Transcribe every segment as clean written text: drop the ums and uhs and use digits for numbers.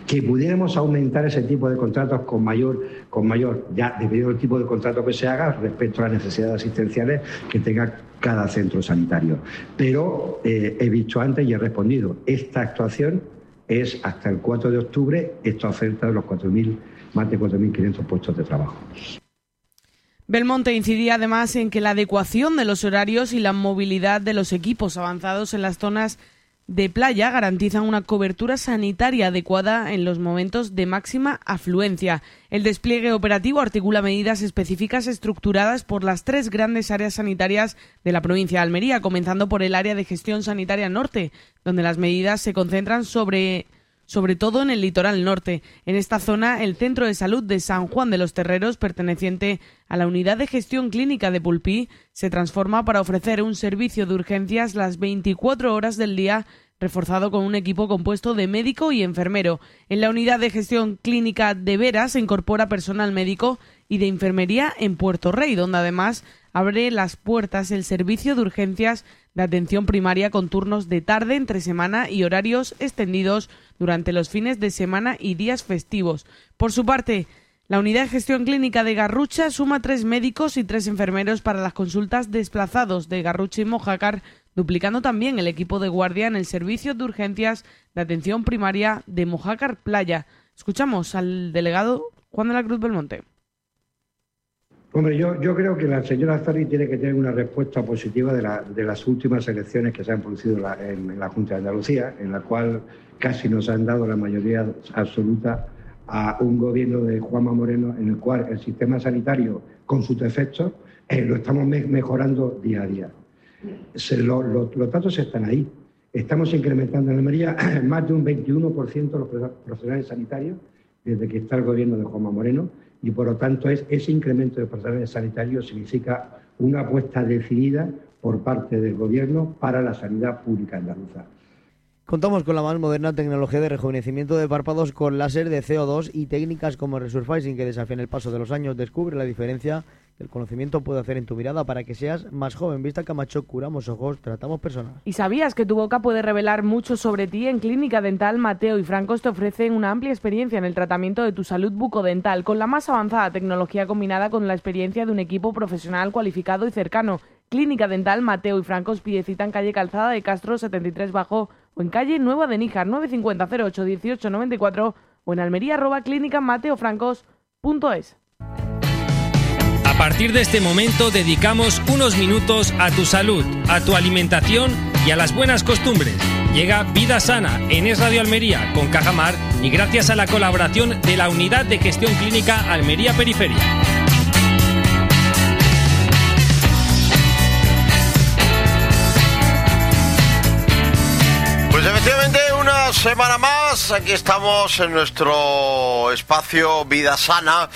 que pudiéramos aumentar ese tipo de contratos con mayor, ya debido al tipo de contrato que se haga respecto a las necesidades asistenciales que tenga cada centro sanitario. Pero he dicho antes y he respondido, esta actuación es hasta el 4 de octubre, esta oferta de los más de 4.500 puestos de trabajo. Belmonte incidía además en que la adecuación de los horarios y la movilidad de los equipos avanzados en las zonas de playa garantizan una cobertura sanitaria adecuada en los momentos de máxima afluencia. El despliegue operativo articula medidas específicas estructuradas por las 3 grandes áreas sanitarias de la provincia de Almería, comenzando por el área de gestión sanitaria norte, donde las medidas se concentran sobre todo en el litoral norte. En esta zona, el Centro de Salud de San Juan de los Terreros, perteneciente a la Unidad de Gestión Clínica de Pulpí, se transforma para ofrecer un servicio de urgencias las 24 horas del día, reforzado con un equipo compuesto de médico y enfermero. En la Unidad de Gestión Clínica de Vera se incorpora personal médico y de enfermería en Puerto Rey, donde además abre las puertas el servicio de urgencias de atención primaria con turnos de tarde, entre semana y horarios extendidos durante los fines de semana y días festivos. Por su parte, la Unidad de Gestión Clínica de Garrucha suma 3 médicos y 3 enfermeros para las consultas desplazados de Garrucha y Mojácar, duplicando también el equipo de guardia en el servicio de urgencias de atención primaria de Mojácar Playa. Escuchamos al delegado Juan de la Cruz Belmonte. Hombre, yo creo que la señora Zarri tiene que tener una respuesta positiva de las últimas elecciones que se han producido en la Junta de Andalucía, en la cual casi nos han dado la mayoría absoluta a un gobierno de Juanma Moreno, en el cual el sistema sanitario, con sus defectos, lo estamos mejorando día a día. Los datos están ahí. Estamos incrementando en Almería más de un 21% los profesionales sanitarios desde que está el gobierno de Juanma Moreno, y por lo tanto ese incremento de profesionales sanitarios significa una apuesta decidida por parte del gobierno para la sanidad pública andaluza. Contamos con la más moderna tecnología de rejuvenecimiento de párpados con láser de CO2 y técnicas como Resurfacing que desafían el paso de los años. Descubre la diferencia que el conocimiento puede hacer en tu mirada para que seas más joven. Vista Camacho, curamos ojos, tratamos personas. ¿Y sabías que tu boca puede revelar mucho sobre ti? En Clínica Dental Mateo y Francos te ofrecen una amplia experiencia en el tratamiento de tu salud bucodental, con la más avanzada tecnología combinada con la experiencia de un equipo profesional cualificado y cercano. Clínica Dental Mateo y Francos pide cita en calle Calzada de Castro 73 Bajo o en calle Nueva de Níjar 950 08 18 94 o en almería@clinicamateofrancos.es. A partir de este momento dedicamos unos minutos a tu salud, a tu alimentación y a las buenas costumbres. Llega Vida Sana en Es Radio Almería con Cajamar y gracias a la colaboración de la Unidad de Gestión Clínica Almería Periferia. Pues efectivamente, una semana más, aquí estamos en nuestro espacio Vida Sana,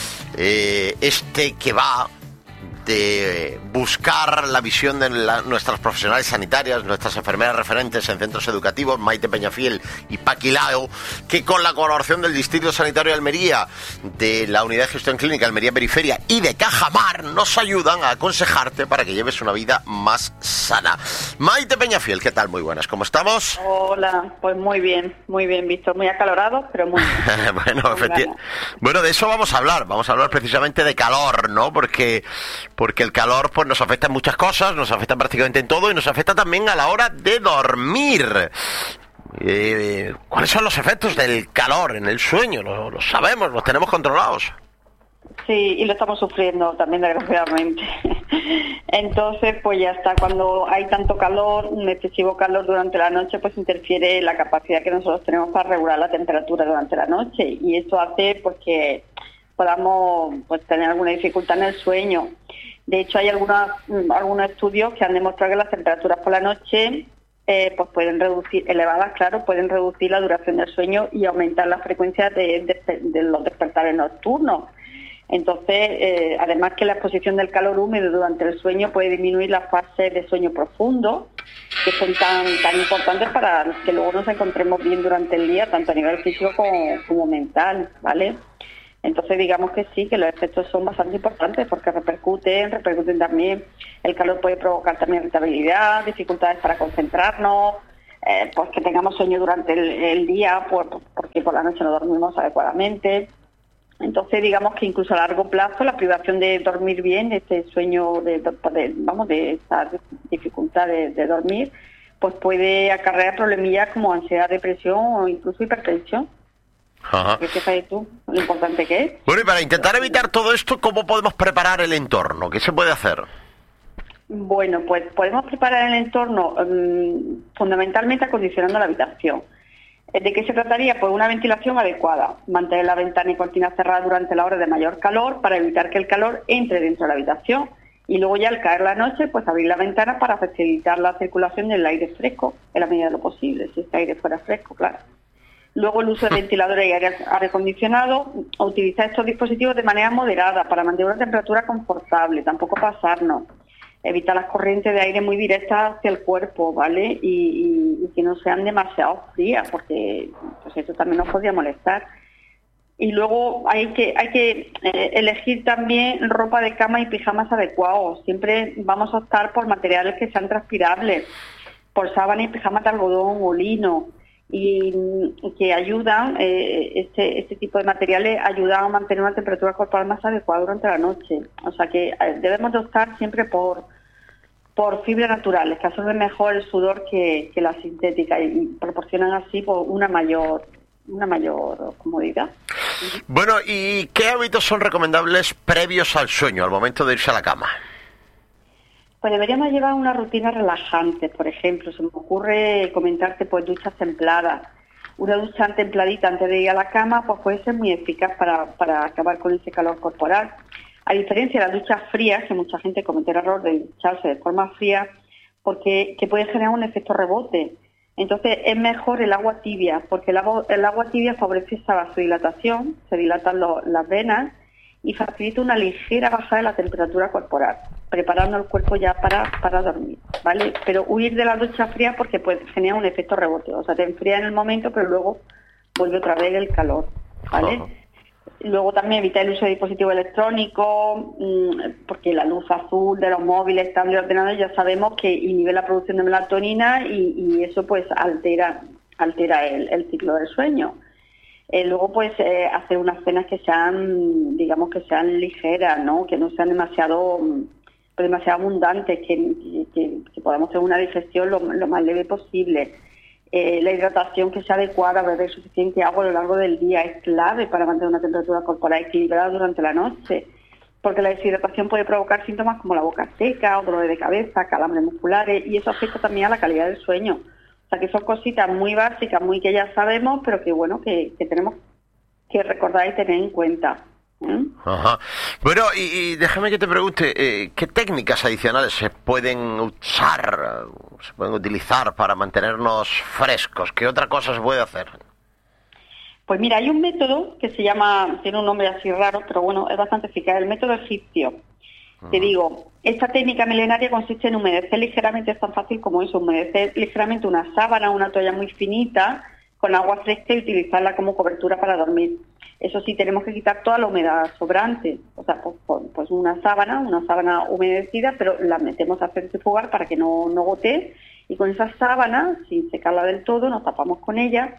que va de buscar la visión de nuestras profesionales sanitarias, nuestras enfermeras referentes en centros educativos, Maite Peñafiel y Paqui Lao, que con la colaboración del Distrito Sanitario de Almería, de la Unidad de Gestión Clínica Almería Periferia y de Cajamar, nos ayudan a aconsejarte para que lleves una vida más sana. Maite Peñafiel, ¿qué tal? Muy buenas, ¿cómo estamos? Hola, pues muy bien, Víctor, muy acalorado, pero muy bien. Bueno, de eso vamos a hablar precisamente de calor, ¿no? Porque el calor pues nos afecta en muchas cosas, nos afecta prácticamente en todo y nos afecta también a la hora de dormir. ¿Cuáles son los efectos del calor en el sueño? Lo sabemos, los tenemos controlados. Sí, y lo estamos sufriendo también, desgraciadamente. Entonces, pues ya está, cuando hay tanto calor, un excesivo calor durante la noche, pues interfiere la capacidad que nosotros tenemos para regular la temperatura durante la noche, y eso hace pues que podamos pues tener alguna dificultad en el sueño. De hecho, hay algunos estudios que han demostrado que las temperaturas por la noche pues pueden reducir la duración del sueño y aumentar la frecuencia de los despertares nocturnos. Entonces, además que la exposición del calor húmedo durante el sueño puede disminuir las fases de sueño profundo, que son tan importantes para que luego nos encontremos bien durante el día, tanto a nivel físico como mental, ¿vale? Entonces, digamos que sí, que los efectos son bastante importantes porque repercuten también. El calor puede provocar también irritabilidad, dificultades para concentrarnos, pues que tengamos sueño durante el día, porque por la noche no dormimos adecuadamente. Entonces, digamos que incluso a largo plazo la privación de dormir bien, este sueño de esta dificultad de dormir, pues puede acarrear problemillas como ansiedad, depresión o incluso hipertensión. Ajá. ¿Qué sabes tú lo importante que es? Bueno, y para intentar evitar todo esto, ¿cómo podemos preparar el entorno? ¿Qué se puede hacer? Bueno, pues podemos preparar el entorno fundamentalmente acondicionando la habitación. ¿De qué se trataría? Pues una ventilación adecuada, mantener la ventana y cortina cerrada durante la hora de mayor calor para evitar que el calor entre dentro de la habitación, y luego ya al caer la noche pues abrir la ventana para facilitar la circulación del aire fresco en la medida de lo posible, si este aire fuera fresco, claro. Luego el uso de ventiladores y aire acondicionado, utilizar estos dispositivos de manera moderada para mantener una temperatura confortable, tampoco pasarnos. Evitar las corrientes de aire muy directas hacia el cuerpo, ¿vale? Y que no sean demasiado frías, porque pues eso también nos podría molestar. Y luego hay que elegir también ropa de cama y pijamas adecuados. Siempre vamos a optar por materiales que sean transpirables, por sábanas y pijamas de algodón o lino, y que ayudan, este tipo de materiales ayudan a mantener una temperatura corporal más adecuada durante la noche. O sea que debemos de optar siempre por fibras naturales, que absorben mejor el sudor que la sintética y proporcionan así pues, una mayor comodidad. Bueno, ¿y qué hábitos son recomendables previos al sueño, al momento de irse a la cama? Pues deberíamos llevar una rutina relajante, por ejemplo, se me ocurre comentarte pues duchas templadas. Una ducha templadita antes de ir a la cama pues puede ser muy eficaz para acabar con ese calor corporal. A diferencia de las duchas frías, que mucha gente comete el error de ducharse de forma fría, porque que puede generar un efecto rebote. Entonces es mejor el agua tibia, porque el agua tibia favorece esa vasodilatación, se dilatan las venas y facilita una ligera bajada de la temperatura corporal, preparando el cuerpo ya para dormir, ¿vale? Pero huir de la ducha fría porque puede generar un efecto rebote, o sea, te enfría en el momento, pero luego vuelve otra vez el calor, ¿vale? Ajá. Luego también evitar el uso de dispositivos electrónicos, porque la luz azul de los móviles, tablets, ordenadores, ya sabemos que inhibe la producción de melatonina y eso pues altera el ciclo del sueño. Luego pues hacer unas cenas que sean, digamos, que sean ligeras, ¿no? Que no sean demasiado abundantes, que podamos tener una digestión lo más leve posible. La hidratación que sea adecuada, beber suficiente agua a lo largo del día es clave para mantener una temperatura corporal equilibrada durante la noche, porque la deshidratación puede provocar síntomas como la boca seca, o dolor de cabeza, calambres musculares, y eso afecta también a la calidad del sueño. O sea que son cositas muy básicas, muy que ya sabemos, pero que bueno, que tenemos que recordar y tener en cuenta. Ajá. Bueno, y déjame que te pregunte, ¿qué técnicas adicionales se pueden usar, se pueden utilizar para mantenernos frescos? ¿Qué otra cosa se puede hacer? Pues mira, hay un método que se llama, tiene un nombre así raro, pero bueno, es bastante eficaz, el método egipcio. Te digo, esta técnica milenaria consiste en humedecer ligeramente, es tan fácil como eso, humedecer ligeramente una sábana, una toalla muy finita, con agua fresca y utilizarla como cobertura para dormir. Eso sí, tenemos que quitar toda la humedad sobrante, o sea, pues una sábana humedecida, pero la metemos a centrifugar para que no gotee, y con esa sábana, sin secarla del todo, nos tapamos con ella,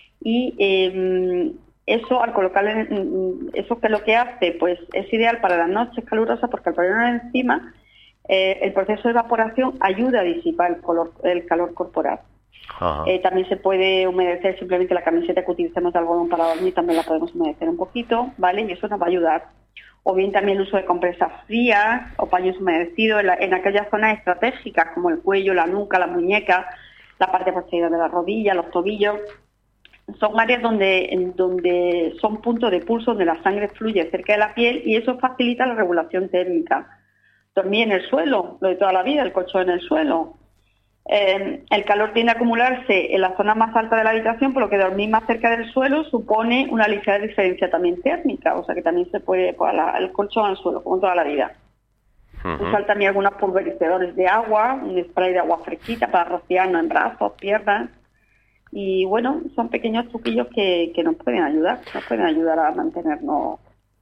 y eso al colocarle, eso que lo que hace, pues es ideal para las noches calurosas, porque al ponerlo encima, el proceso de evaporación ayuda a disipar el calor corporal. También se puede humedecer simplemente la camiseta que utilicemos de algodón para dormir, también la podemos humedecer un poquito, ¿vale? Y eso nos va a ayudar. O bien también el uso de compresas frías o paños humedecidos en aquellas zonas estratégicas como el cuello, la nuca, la muñeca, la parte posterior de la rodilla, los tobillos. Son áreas donde son puntos de pulso, donde la sangre fluye cerca de la piel, y eso facilita la regulación térmica. Dormir en el suelo, lo de toda la vida, el colchón en el suelo. El calor tiende a acumularse en la zona más alta de la habitación, por lo que dormir más cerca del suelo supone una ligera diferencia también térmica, o sea que también se puede poner el colchón al suelo, como toda la vida. Usar también algunos pulverizadores de agua, un spray de agua fresquita para rociarnos en brazos, piernas, y bueno, son pequeños truquillos que nos pueden ayudar a mantenernos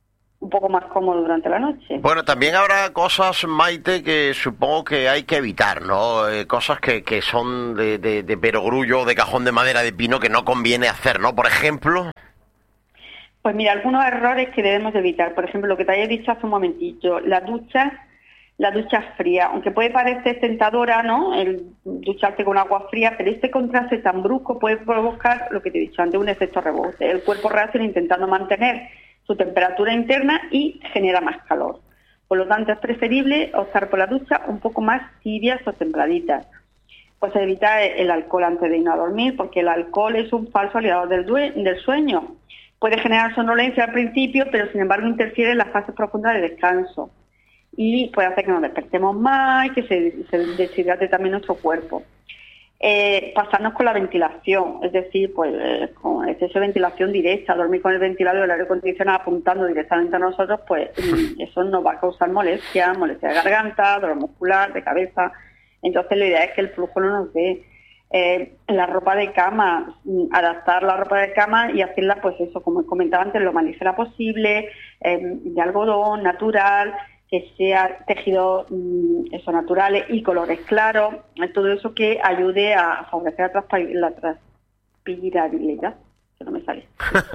un poco más cómodo durante la noche. Bueno, también habrá cosas, Maite, que supongo que hay que evitar, ¿no? Cosas que son de perogrullo, de cajón de madera de pino, que no conviene hacer, ¿no? Por ejemplo... Pues mira, algunos errores que debemos evitar. Por ejemplo, lo que te había dicho hace un momentito, la ducha fría, aunque puede parecer tentadora, ¿no?, el ducharte con agua fría, pero este contraste tan brusco puede provocar, lo que te he dicho antes, un efecto rebote. El cuerpo reacciona intentando mantener su temperatura interna y genera más calor. Por lo tanto, es preferible optar por la ducha un poco más tibias o templaditas. Pues evitar el alcohol antes de ir a dormir, porque el alcohol es un falso aliado del sueño. Puede generar somnolencia al principio, pero sin embargo interfiere en las fases profundas de descanso. Y puede hacer que nos despertemos más y que se deshidrate también nuestro cuerpo. Pasarnos con la ventilación, es decir, pues con exceso de ventilación directa, dormir con el ventilador y el aire acondicionado apuntando directamente a nosotros, pues eso nos va a causar molestia de garganta, dolor muscular, de cabeza. Entonces la idea es que el flujo no nos dé. La ropa de cama, adaptar la ropa de cama y hacerla, pues eso, como he comentado antes, lo más ligera posible, de algodón natural, que sea tejidos naturales y colores claros, todo eso que ayude a favorecer la transpirabilidad, que no me sale.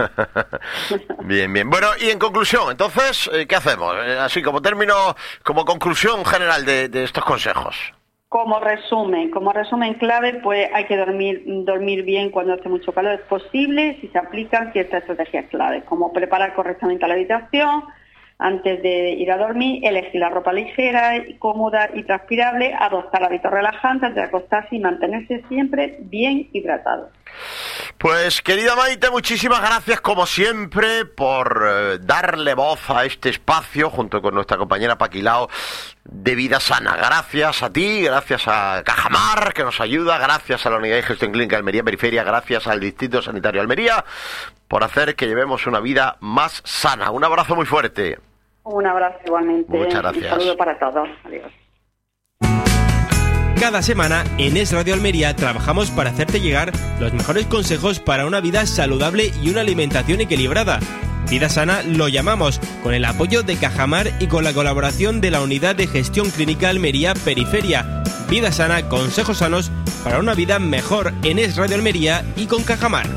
Bien. Bueno, y en conclusión, entonces, ¿qué hacemos? Así como término, como conclusión general de estos consejos. Como resumen clave, pues hay que dormir bien cuando hace mucho calor, es posible si se aplican ciertas estrategias claves, como preparar correctamente la habitación antes de ir a dormir, elegir la ropa ligera, cómoda y transpirable, adoptar hábitos relajantes antes de acostarse y mantenerse siempre bien hidratado. Pues querida Maite, muchísimas gracias como siempre por darle voz a este espacio junto con nuestra compañera Paquilao de Vida Sana. Gracias a ti, gracias a Cajamar que nos ayuda, gracias a la Unidad de Gestión Clínica Almería Periferia, gracias al Distrito Sanitario Almería por hacer que llevemos una vida más sana. Un abrazo muy fuerte. Un abrazo igualmente. Muchas gracias. Un saludo para todos. Adiós. Cada semana en Es Radio Almería trabajamos para hacerte llegar los mejores consejos para una vida saludable y una alimentación equilibrada. Vida Sana lo llamamos, con el apoyo de Cajamar y con la colaboración de la Unidad de Gestión Clínica Almería Periferia. Vida Sana, consejos sanos para una vida mejor en Es Radio Almería y con Cajamar.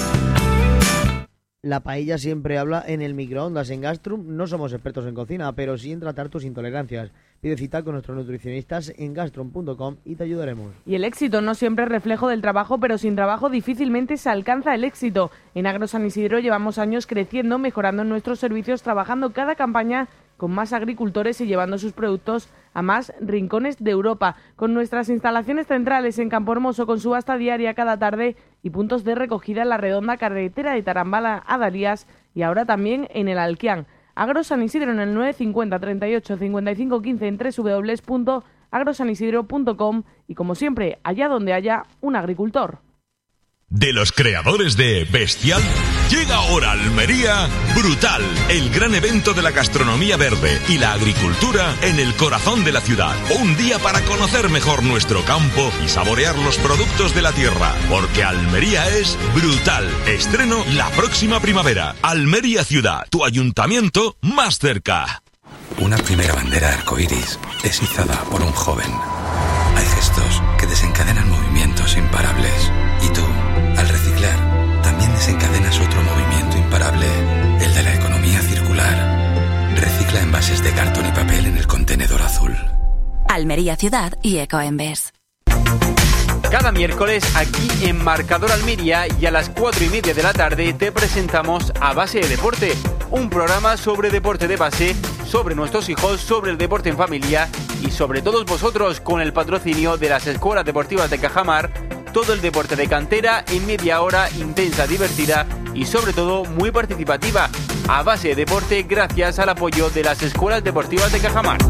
La paella siempre habla en el microondas. En Gastrum no somos expertos en cocina, pero sí en tratar tus intolerancias. Pide cita con nuestros nutricionistas en gastrum.com y te ayudaremos. Y el éxito no siempre es reflejo del trabajo, pero sin trabajo difícilmente se alcanza el éxito. En Agro San Isidro llevamos años creciendo, mejorando nuestros servicios, trabajando cada campaña con más agricultores y llevando sus productos a más rincones de Europa. Con nuestras instalaciones centrales en Campohermoso, con subasta diaria cada tarde y puntos de recogida en la redonda carretera de Tarambala a Darías y ahora también en el Alquián. Agro San Isidro en el 950 38 55 15 en www.agrosanisidro.com y como siempre, allá donde haya un agricultor. De los creadores de Bestial, llega ahora a Almería Brutal, el gran evento de la gastronomía verde y la agricultura en el corazón de la ciudad. Un día para conocer mejor nuestro campo y saborear los productos de la tierra, porque Almería es brutal. Estreno la próxima primavera. Almería Ciudad, tu ayuntamiento más cerca. Una primera bandera arcoíris es izada por un joven. Hay gestos que desencadenan movimientos imparables. Y tú, al reciclar, también desencadenas otro movimiento imparable, el de la economía circular. Recicla envases de cartón y papel en el contenedor azul. Almería Ciudad y Ecoembes. Cada miércoles aquí en Marcador Almería y a las 4:30 de la tarde te presentamos A Base de Deporte, un programa sobre deporte de base, sobre nuestros hijos, sobre el deporte en familia y sobre todos vosotros, con el patrocinio de las escuelas deportivas de Cajamar. Todo el deporte de cantera en media hora, intensa, divertida y sobre todo muy participativa. A Base de Deporte gracias al apoyo de las escuelas deportivas de Cajamar.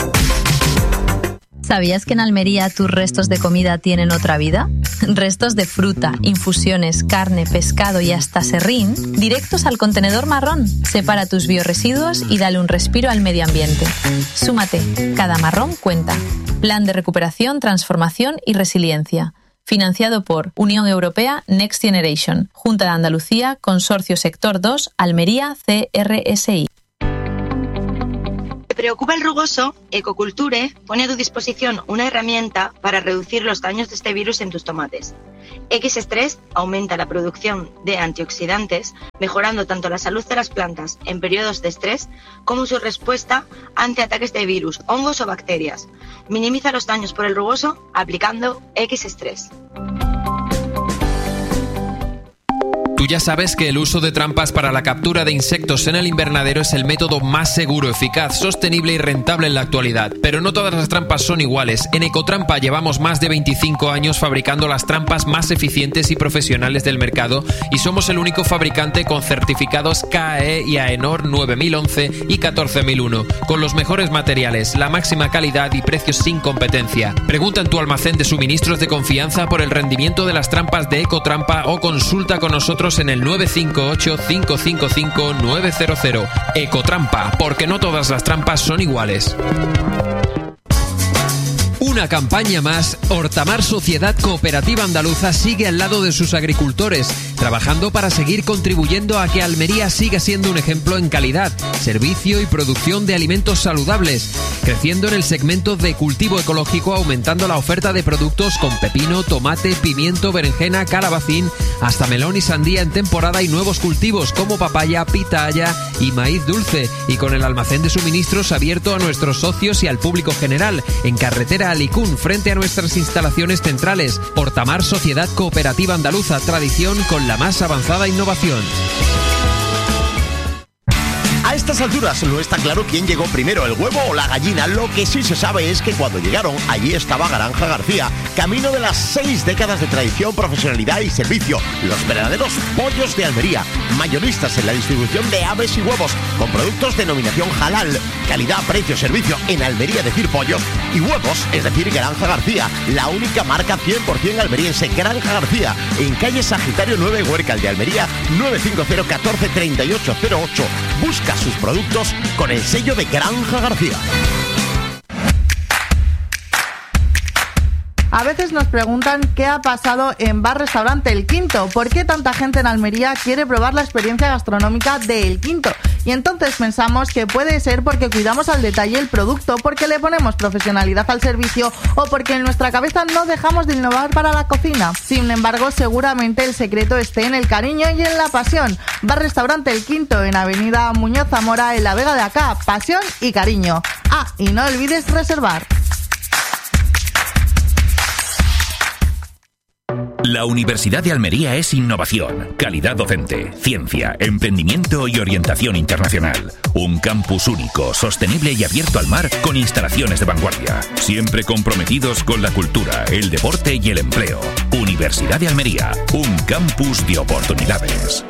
¿Sabías que en Almería tus restos de comida tienen otra vida? Restos de fruta, infusiones, carne, pescado y hasta serrín, directos al contenedor marrón. Separa tus biorresiduos y dale un respiro al medio ambiente. Súmate, cada marrón cuenta. Plan de recuperación, transformación y resiliencia. Financiado por Unión Europea Next Generation, Junta de Andalucía, Consorcio Sector 2, Almería, CRSI. preocupa el rugoso, Ecoculture pone a tu disposición una herramienta para reducir los daños de este virus en tus tomates. X-Stress aumenta la producción de antioxidantes, mejorando tanto la salud de las plantas en periodos de estrés como su respuesta ante ataques de virus, hongos o bacterias. Minimiza los daños por el rugoso aplicando X-Stress. Tú ya sabes que el uso de trampas para la captura de insectos en el invernadero es el método más seguro, eficaz, sostenible y rentable en la actualidad. Pero no todas las trampas son iguales. En Ecotrampa llevamos más de 25 años fabricando las trampas más eficientes y profesionales del mercado y somos el único fabricante con certificados KAE y AENOR 9011 y 14001, con los mejores materiales, la máxima calidad y precios sin competencia. Pregunta en tu almacén de suministros de confianza por el rendimiento de las trampas de Ecotrampa o consulta con nosotros en el 958-555-900. Ecotrampa, porque no todas las trampas son iguales. Una campaña más, Hortamar Sociedad Cooperativa Andaluza sigue al lado de sus agricultores, trabajando para seguir contribuyendo a que Almería siga siendo un ejemplo en calidad, servicio y producción de alimentos saludables, creciendo en el segmento de cultivo ecológico, aumentando la oferta de productos con pepino, tomate, pimiento, berenjena, calabacín, hasta melón y sandía en temporada y nuevos cultivos como papaya, pitaya y maíz dulce, y con el almacén de suministros abierto a nuestros socios y al público general, en carretera Alicún, frente a nuestras instalaciones centrales. Hortamar Sociedad Cooperativa Andaluza, tradición con la más avanzada innovación. A estas alturas no está claro quién llegó primero, el huevo o la gallina. Lo que sí se sabe es que cuando llegaron, allí estaba Granja García, camino de las 6 décadas de tradición, profesionalidad y servicio. Los verdaderos pollos de Almería, mayoristas en la distribución de aves y huevos, con productos denominación halal, calidad, precio, servicio. En Almería decir pollos y huevos, es decir, Granja García, la única marca 100% almeriense. Granja García, en calle Sagitario 9, Huércal de Almería, 950 14 38 08. Busca sus productos con el sello de Granja García. A veces nos preguntan qué ha pasado en Bar Restaurante El Quinto, por qué tanta gente en Almería quiere probar la experiencia gastronómica de El Quinto. Y entonces pensamos que puede ser porque cuidamos al detalle el producto, porque le ponemos profesionalidad al servicio o porque en nuestra cabeza no dejamos de innovar para la cocina. Sin embargo, seguramente el secreto esté en el cariño y en la pasión. Bar Restaurante El Quinto, en Avenida Muñoz Zamora, en la Vega de Acá. Pasión y cariño. Ah, y no olvides reservar. La Universidad de Almería es innovación, calidad docente, ciencia, emprendimiento y orientación internacional. Un campus único, sostenible y abierto al mar con instalaciones de vanguardia. Siempre comprometidos con la cultura, el deporte y el empleo. Universidad de Almería, un campus de oportunidades.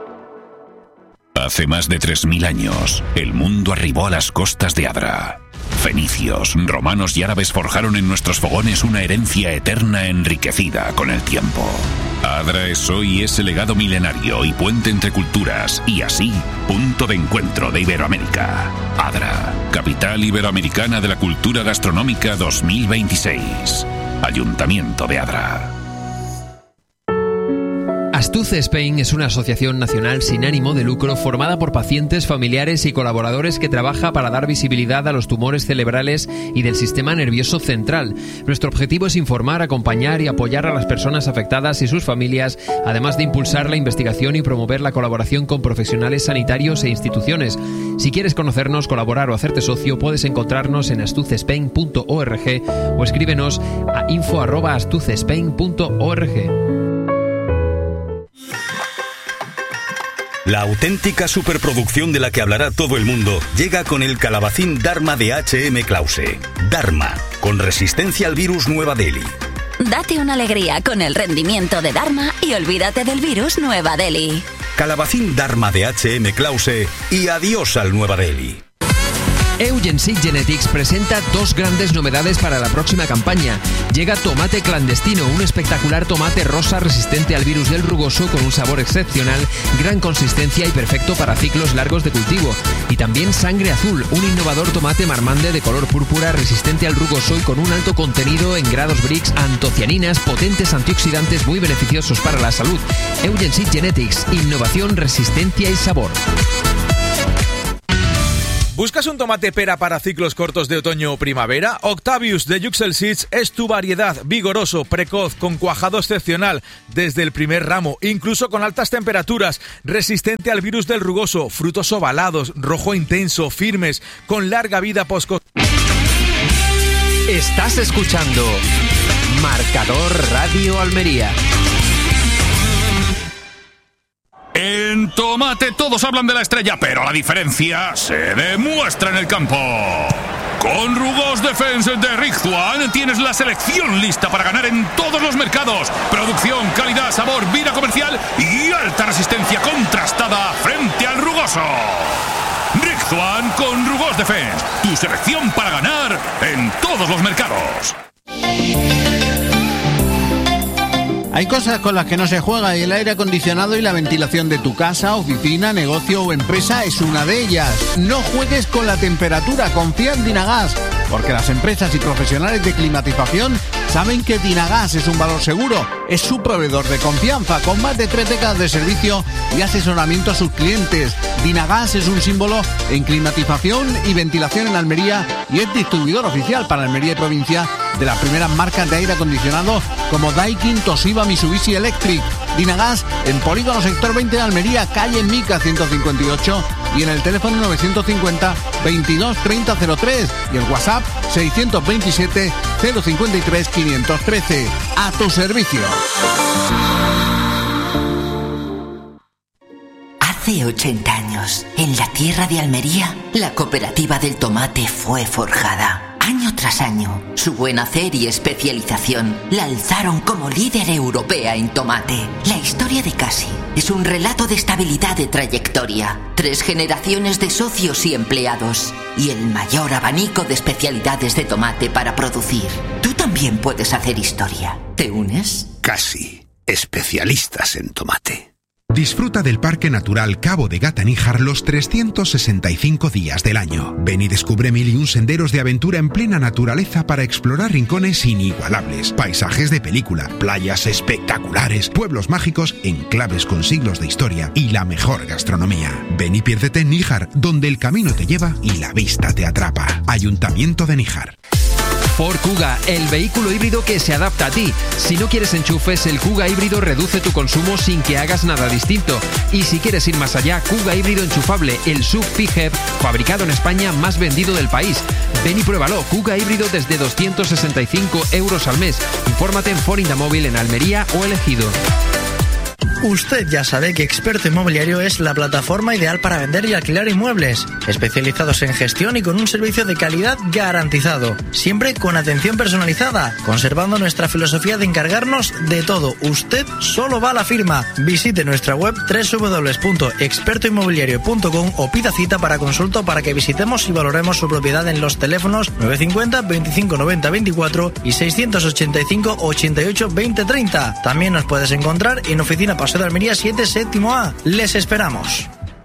Hace más de 3000 años, el mundo arribó a las costas de Adra. Fenicios, romanos y árabes forjaron en nuestros fogones una herencia eterna enriquecida con el tiempo. Adra es hoy ese legado milenario y puente entre culturas, y así, punto de encuentro de Iberoamérica. Adra, capital iberoamericana de la cultura gastronómica 2026. Ayuntamiento de Adra. Astuce Spain es una asociación nacional sin ánimo de lucro formada por pacientes, familiares y colaboradores que trabaja para dar visibilidad a los tumores cerebrales y del sistema nervioso central. Nuestro objetivo es informar, acompañar y apoyar a las personas afectadas y sus familias, además de impulsar la investigación y promover la colaboración con profesionales sanitarios e instituciones. Si quieres conocernos, colaborar o hacerte socio, puedes encontrarnos en astucespain.org o escríbenos a info@astucespain.org. La auténtica superproducción de la que hablará todo el mundo llega con el calabacín Dharma de H.M. Clause. Dharma, con resistencia al virus Nueva Delhi. Date una alegría con el rendimiento de Dharma y olvídate del virus Nueva Delhi. Calabacín Dharma de H.M. Clause y adiós al Nueva Delhi. Eugenseed Genetics presenta dos grandes novedades para la próxima campaña. Llega Tomate Clandestino, un espectacular tomate rosa resistente al virus del rugoso con un sabor excepcional, gran consistencia y perfecto para ciclos largos de cultivo. Y también Sangre Azul, un innovador tomate marmande de color púrpura resistente al rugoso y con un alto contenido en grados BRICS, antocianinas, potentes antioxidantes muy beneficiosos para la salud. Eugenseed Genetics, innovación, resistencia y sabor. ¿Buscas un tomate pera para ciclos cortos de otoño o primavera? Octavius de Yuxel Seeds es tu variedad, vigoroso, precoz, con cuajado excepcional desde el primer ramo, incluso con altas temperaturas, resistente al virus del rugoso, frutos ovalados, rojo intenso, firmes, con larga vida Estás escuchando Marcador Radio Almería. En Tomate todos hablan de la estrella, pero la diferencia se demuestra en el campo. Con Rugós Defense de Rizzuan tienes la selección lista para ganar en todos los mercados. Producción, calidad, sabor, vida comercial y alta resistencia contrastada frente al rugoso. Rizzuan con Rugós Defense, tu selección para ganar en todos los mercados. Hay cosas con las que no se juega y el aire acondicionado y la ventilación de tu casa, oficina, negocio o empresa es una de ellas. No juegues con la temperatura, confía en Dinagas, porque las empresas y profesionales de climatización saben que Dinagas es un valor seguro. Es su proveedor de confianza, con más de 3 décadas de servicio y asesoramiento a sus clientes. Dinagas es un símbolo en climatización y ventilación en Almería y es distribuidor oficial para Almería y provincia de las primeras marcas de aire acondicionado como Daikin, Toshiba, Mitsubishi Electric. Dinagas en Polígono Sector 20 de Almería, calle Mica 158 y en el teléfono 950 22 30 03 y el WhatsApp 627 053 513. A tu servicio. Hace 80 años, en la tierra de Almería, la cooperativa del tomate fue forjada. Año tras año, su buen hacer y especialización la alzaron como líder europea en tomate. La historia de Casi es un relato de estabilidad de trayectoria, 3 generaciones de socios y empleados y el mayor abanico de especialidades de tomate para producir. Tú también puedes hacer historia. ¿Te unes? Casi, especialistas en tomate. Disfruta del Parque Natural Cabo de Gata-Níjar los 365 días del año. Ven y descubre 1001 senderos de aventura en plena naturaleza para explorar rincones inigualables, paisajes de película, playas espectaculares, pueblos mágicos, enclaves con siglos de historia y la mejor gastronomía. Ven y piérdete en Níjar, donde el camino te lleva y la vista te atrapa. Ayuntamiento de Níjar. Ford Kuga, el vehículo híbrido que se adapta a ti. Si no quieres enchufes, el Kuga híbrido reduce tu consumo sin que hagas nada distinto. Y si quieres ir más allá, Kuga híbrido enchufable, el SUV PHEV, fabricado en España, más vendido del país. Ven y pruébalo, Kuga híbrido desde 265 euros al mes. Infórmate en Ford Indamóvil en Almería o Elegido. Usted ya sabe que Experto Inmobiliario es la plataforma ideal para vender y alquilar inmuebles, especializados en gestión y con un servicio de calidad garantizado, siempre con atención personalizada, conservando nuestra filosofía de encargarnos de todo. Usted solo va a la firma. Visite nuestra web www.expertoinmobiliario.com o pida cita para consulta para que visitemos y valoremos su propiedad en los teléfonos 950 25 90 24 y 685 88 20 30. También nos puedes encontrar en Oficina Paseo de Almería 7, séptimo A. Les esperamos.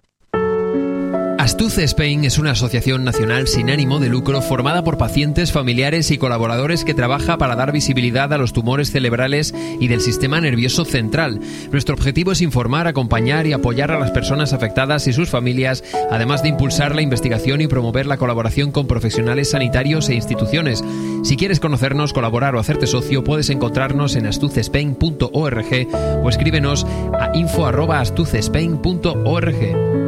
Astuce Spain es una asociación nacional sin ánimo de lucro formada por pacientes, familiares y colaboradores que trabaja para dar visibilidad a los tumores cerebrales y del sistema nervioso central. Nuestro objetivo es informar, acompañar y apoyar a las personas afectadas y sus familias, además de impulsar la investigación y promover la colaboración con profesionales sanitarios e instituciones. Si quieres conocernos, colaborar o hacerte socio, puedes encontrarnos en astucespain.org o escríbenos a info@astucespain.org.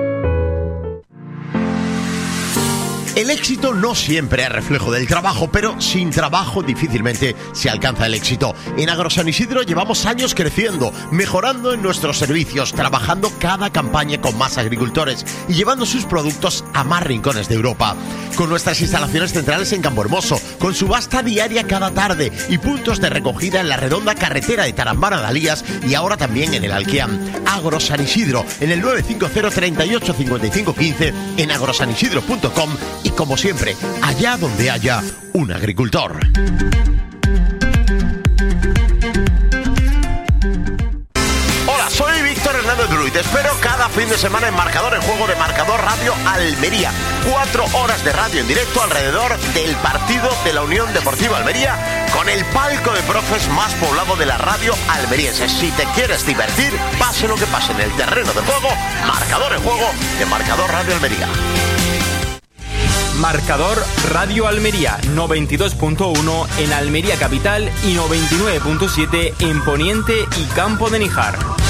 El éxito no siempre es reflejo del trabajo, pero sin trabajo difícilmente se alcanza el éxito. En Agrosan Isidro llevamos años creciendo, mejorando en nuestros servicios, trabajando cada campaña con más agricultores y llevando sus productos a más rincones de Europa. Con nuestras instalaciones centrales en Campohermoso, con subasta diaria cada tarde y puntos de recogida en la redonda carretera de Tarambana de Alías y ahora también en el Alquiam. Agrosan Isidro, en el 950 38 55 15, en agrosanisidro.com y como siempre, allá donde haya un agricultor. Hola, soy Víctor Hernández Bru y te espero cada fin de semana en Marcador, el juego de Marcador Radio Almería. 4 horas de radio en directo alrededor del partido de la Unión Deportiva Almería con el palco de profes más poblado de la radio almeriense. Si te quieres divertir, pase lo que pase en el terreno de juego, Marcador, el juego de Marcador Radio Almería. Marcador Radio Almería, 92.1 en Almería Capital y 99.7 en Poniente y Campo de Níjar.